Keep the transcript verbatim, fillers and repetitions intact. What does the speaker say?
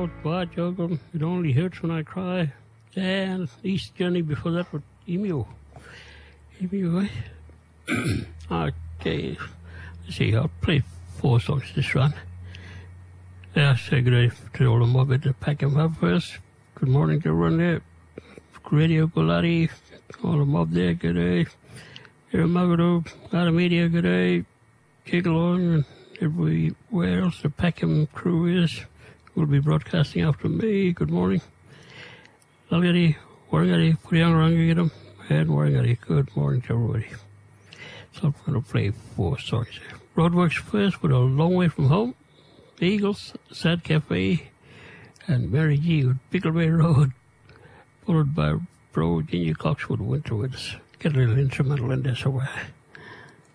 out, bad juggling. It only hurts when I cry. And East Journey before that with Emu. Emu, eh? Okay. Let's see, I'll play four songs this run. Yeah, say good day to all the mob at the Packham Hub first. Good morning to everyone there. Radio Golati, all the mob there, good day. Here in Magado, out of media, good day. Jigalong and everywhere else the Packham crew is. Will be broadcasting after me. Good morning. Lalgari, Warangari, Puriangarangiram, and Warangari. Good morning to everybody. So I'm going to play four songs here. Roadworks first with A Long Way From Home, The Eagles, Sad Cafe, and Mary G with Pickle Bay Road, followed by Bro Ginger Cox with Winter Winds. Get a little instrumental in there somewhere.